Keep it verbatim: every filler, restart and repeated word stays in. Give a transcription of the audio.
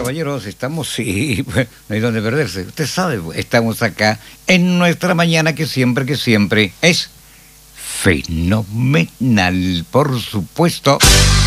caballeros, estamos, sí, pues, no hay donde perderse. Usted sabe, pues, estamos acá en nuestra mañana que siempre, que siempre es fenomenal, por supuesto.